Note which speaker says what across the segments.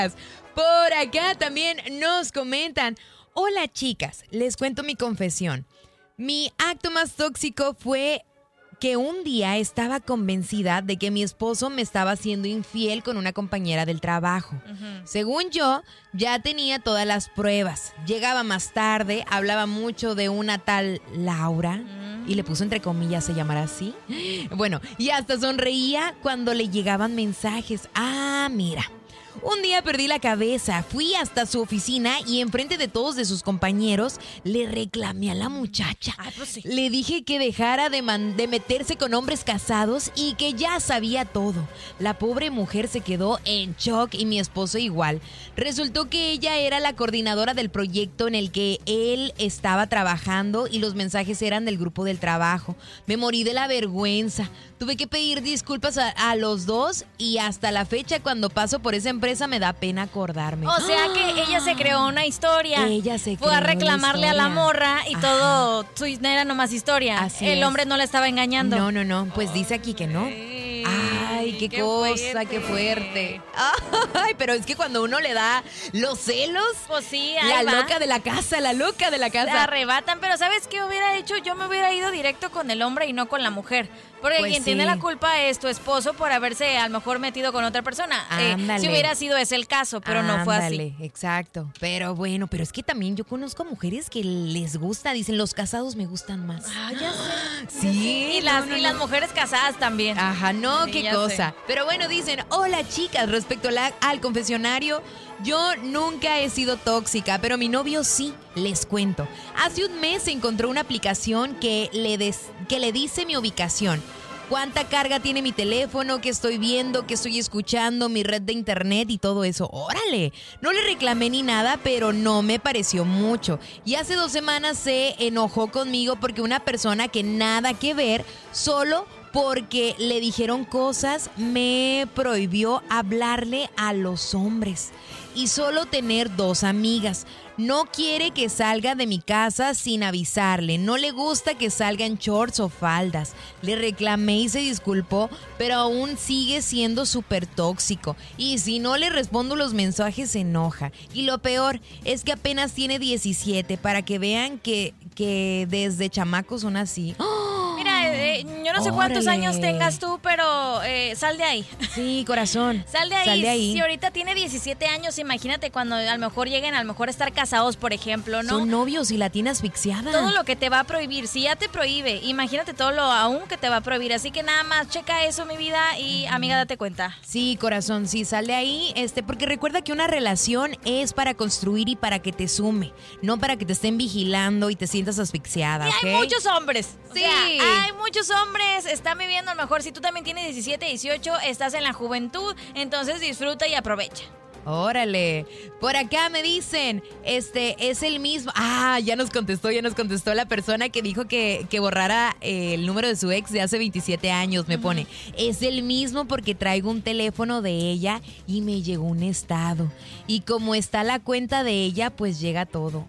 Speaker 1: Por acá también nos comentan: hola chicas, les cuento mi confesión. Mi acto más tóxico fue que un día estaba convencida de que mi esposo me estaba siendo infiel con una compañera del trabajo. Según yo, ya tenía todas las pruebas. Llegaba más tarde, hablaba mucho de una tal Laura, y le puso entre comillas, ¿se llamará así? Bueno, y hasta sonreía cuando le llegaban mensajes. Ah, mira. Un día perdí la cabeza, fui hasta su oficina y enfrente de todos de sus compañeros le reclamé a la muchacha.
Speaker 2: Pues sí.
Speaker 1: Le dije que dejara de meterse con hombres casados y que ya sabía todo. La pobre mujer se quedó en shock y mi esposo igual. Resultó que ella era la coordinadora del proyecto en el que él estaba trabajando y los mensajes eran del grupo del trabajo. Me morí de la vergüenza. Tuve que pedir disculpas a los dos y hasta la fecha cuando paso por esa empresa me da pena acordarme.
Speaker 2: O sea que ella se creó una historia.
Speaker 1: Ella se
Speaker 2: Fue a
Speaker 1: creó
Speaker 2: reclamarle
Speaker 1: la
Speaker 2: a la
Speaker 1: historia.
Speaker 2: morra y todo su era nomás historia.
Speaker 1: Así
Speaker 2: El
Speaker 1: es.
Speaker 2: hombre no la estaba engañando.
Speaker 1: No, pues dice aquí que no. Ay, qué cosa, qué fuerte. Ay, pero es que cuando uno le da los celos,
Speaker 2: Pues sí,
Speaker 1: la
Speaker 2: ahí va.
Speaker 1: loca de la casa.
Speaker 2: Se arrebatan, pero ¿sabes qué hubiera hecho? Yo me hubiera ido directo con el hombre y no con la mujer. Porque
Speaker 1: Pues
Speaker 2: quien
Speaker 1: sí.
Speaker 2: tiene la culpa es tu esposo por haberse a lo mejor metido con otra persona.
Speaker 1: Ándale.
Speaker 2: Si hubiera sido ese el caso, pero no fue así.
Speaker 1: Ándale, exacto. Pero bueno, pero es que también yo conozco mujeres que les gusta, dicen, los casados me gustan más.
Speaker 2: Ah, ya sé.
Speaker 1: Sí.
Speaker 2: Y las mujeres casadas también.
Speaker 1: Ajá, no,
Speaker 2: Sí,
Speaker 1: qué
Speaker 2: ya
Speaker 1: cosa.
Speaker 2: sé.
Speaker 1: Pero bueno, dicen, hola chicas, respecto al confesionario, yo nunca he sido tóxica, pero mi novio sí, les cuento. Hace un mes encontró una aplicación que le dice mi ubicación. Cuánta carga tiene mi teléfono, qué estoy viendo, qué estoy escuchando, mi red de internet y todo eso. ¡Órale! No le reclamé ni nada, pero no me pareció mucho. Y hace 2 semanas se enojó conmigo porque una persona que nada que ver, solo porque le dijeron cosas, me prohibió hablarle a los hombres y solo tener 2 amigas. No quiere que salga de mi casa sin avisarle. No le gusta que salga en shorts o faldas. Le reclamé y se disculpó, pero aún sigue siendo súper tóxico. Y si no le respondo los mensajes, se enoja. Y lo peor es que apenas tiene 17, para que vean que desde chamacos son así. ¡Oh!
Speaker 2: Mira, yo no sé cuántos
Speaker 1: Órale.
Speaker 2: años tengas tú, pero sal de ahí.
Speaker 1: Sí, corazón.
Speaker 2: Sal de ahí. Si ahorita tiene 17 años, imagínate cuando a lo mejor lleguen a lo mejor a estar casados, por ejemplo, ¿no?
Speaker 1: Son novios y la tiene asfixiada.
Speaker 2: Todo lo que te va a prohibir, si ya te prohíbe, imagínate todo lo aún que te va a prohibir. Así que nada más checa eso, mi vida, y amiga, date cuenta.
Speaker 1: Sí, corazón, sí, sal de ahí, porque recuerda que una relación es para construir y para que te sume, no para que te estén vigilando y te sientas asfixiada,
Speaker 2: Y
Speaker 1: ¿ok?
Speaker 2: hay muchos hombres. O
Speaker 1: Sí.
Speaker 2: sea, hay muchos hombres. Están viviendo a lo mejor. Si tú también tienes 17, 18, estás en la juventud. Entonces disfruta y aprovecha.
Speaker 1: Órale, por acá me dicen, es el mismo. Ah, ya nos contestó la persona que dijo que borrara el número de su ex de hace 27 años, me pone. Es el mismo porque traigo un teléfono de ella y me llegó un estado. Y como está la cuenta de ella, pues llega todo.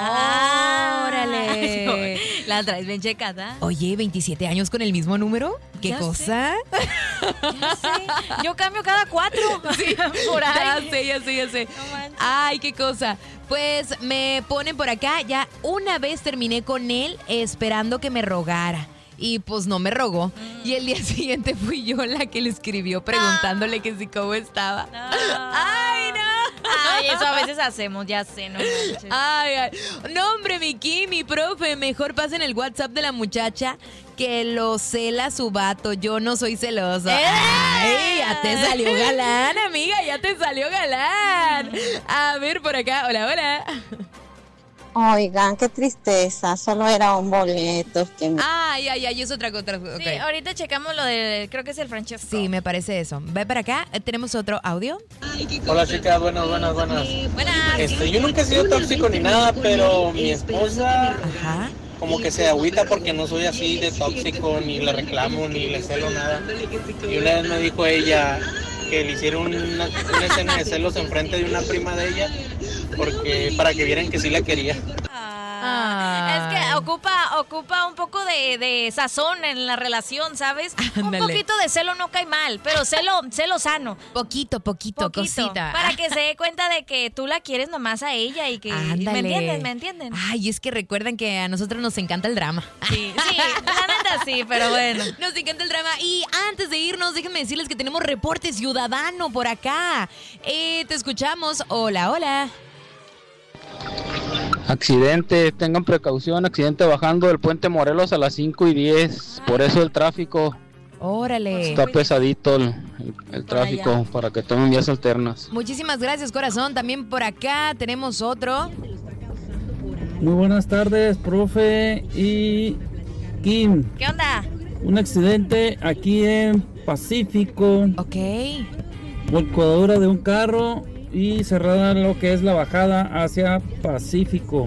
Speaker 1: ¡Órale!
Speaker 2: La traes bien checada.
Speaker 1: Oye, 27 años con el mismo número. ¿Qué
Speaker 2: Ya
Speaker 1: cosa?
Speaker 2: Ya sé. Yo cambio cada 4. Sí, por ahí.
Speaker 1: Ya sé.
Speaker 2: No manches.
Speaker 1: Ay, qué cosa. Pues me ponen por acá, ya una vez terminé con él esperando que me rogara. Y pues no me rogó. Y el día siguiente fui yo la que le escribió preguntándole que si cómo estaba. ¡Ay, no!
Speaker 2: Ay, eso a veces hacemos, ya sé, no manches.
Speaker 1: Ay. No, hombre, mi profe, mejor pasen el WhatsApp de la muchacha que lo cela su vato. Yo no soy celoso. Ay, ya te salió galán, amiga, ya te salió galán. A ver, por acá, hola.
Speaker 3: Oigan, qué tristeza, solo era un boleto.
Speaker 1: Ay, es otra cosa.
Speaker 2: Sí,
Speaker 1: Okay.
Speaker 2: ahorita checamos lo de, creo que es el Francesco.
Speaker 1: Sí, me parece eso. Ve para acá, tenemos otro audio.
Speaker 4: Hola chicas, buenas.
Speaker 2: Buenas.
Speaker 4: Yo nunca he sido tóxico ni nada, pero mi esposa
Speaker 1: Ajá.
Speaker 4: como que se agüita porque no soy así de tóxico, ni le reclamo, ni le celo nada. Y una vez me dijo ella que le hicieron una escena de celos enfrente de una prima de ella, porque para que vieran que sí la quería.
Speaker 2: Es que, ocupa un poco de sazón en la relación, ¿sabes?
Speaker 1: Ándale.
Speaker 2: Un poquito de celo no cae mal, pero celo sano.
Speaker 1: Poquito, cosita.
Speaker 2: Para que se dé cuenta de que tú la quieres nomás a ella y que...
Speaker 1: Ándale.
Speaker 2: ¿Me entienden?
Speaker 1: Ay, es que recuerdan que a nosotros nos encanta el drama.
Speaker 2: Sí, la neta sí, pero bueno.
Speaker 1: Nos encanta el drama. Y antes de irnos, déjenme decirles que tenemos reporte ciudadano por acá. Te escuchamos. Hola.
Speaker 5: Accidente, tengan precaución, accidente bajando del puente Morelos a las 5:10, por eso el tráfico
Speaker 1: Órale.
Speaker 5: está pesadito el tráfico, para que tomen vías alternas.
Speaker 1: Muchísimas gracias, corazón. También por acá tenemos otro.
Speaker 6: Muy buenas tardes, profe y Kim.
Speaker 2: ¿Qué onda?
Speaker 6: Un accidente aquí en Pacífico,
Speaker 1: Ok.
Speaker 6: volcadura de un carro y cerrada lo que es la bajada hacia Pacífico.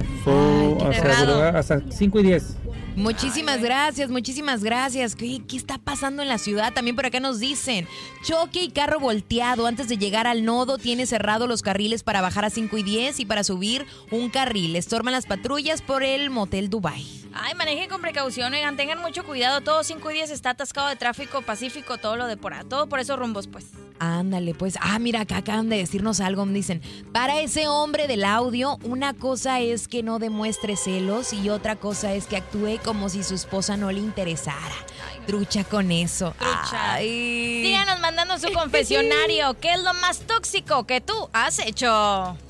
Speaker 6: Hasta 5:10.
Speaker 1: Muchísimas gracias. ¿Qué está pasando en la ciudad? También por acá nos dicen, choque y carro volteado. Antes de llegar al nodo tiene cerrado los carriles para bajar a 5:10 y para subir un carril. Estorban las patrullas por el Motel Dubai.
Speaker 2: Ay, manejen con precaución, oigan, tengan mucho cuidado. Todo 5:10 está atascado de tráfico, Pacífico, todo todo por esos rumbos, pues.
Speaker 1: Ándale, pues. Mira, acá acaban de decirnos algo. Me dicen, para ese hombre del audio, una cosa es que no demuestre celos y otra cosa es que actúe como si su esposa no le interesara. Trucha con eso.
Speaker 2: Trucha.
Speaker 1: Ay.
Speaker 2: Síganos mandando su confesionario. ¿Qué es lo más tóxico que tú has hecho?